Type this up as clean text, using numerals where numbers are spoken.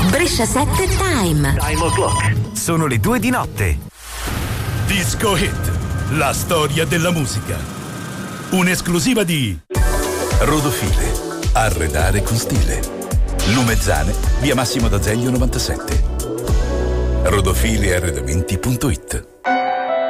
Brescia 7 Time. Time o'clock. Sono le 2 di notte. Disco Hit, la storia della musica. Un'esclusiva di Rodofile, arredare con stile. Lumezzane, via Massimo d'Azeglio 97. Rodofilearredamenti.it.